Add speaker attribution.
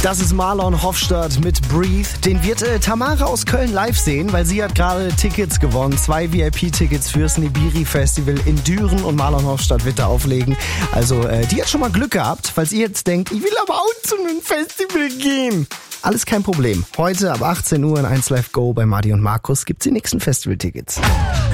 Speaker 1: Das ist Marlon Hofstadt mit Breathe. Den wird Tamara aus Köln live sehen, weil sie hat gerade Tickets gewonnen. 2 VIP-Tickets fürs Nibiri Festival in Düren und Marlon Hofstadt wird da auflegen. Also die hat schon mal Glück gehabt, falls ihr jetzt denkt, ich will aber auch zu einem Festival gehen. Alles kein Problem. Heute ab 18 Uhr in 1Live Go bei Madi und Markus gibt's die nächsten Festivaltickets.